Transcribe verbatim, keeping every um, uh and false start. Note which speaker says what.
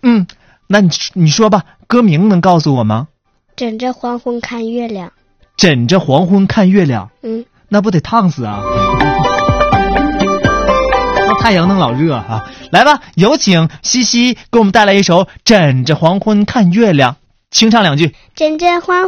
Speaker 1: 嗯，那你你说吧，歌名能告诉我吗？
Speaker 2: 枕着黄昏看月亮。
Speaker 1: 枕着黄昏看月亮。
Speaker 2: 嗯，
Speaker 1: 那不得烫死啊！那太阳能老热啊！来吧，有请西西给我们带来一首《枕着黄昏看月亮》，清唱两句。
Speaker 2: 枕着黄